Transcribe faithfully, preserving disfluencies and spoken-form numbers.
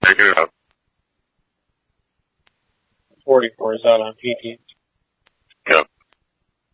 Check it out. forty-four is out on P T.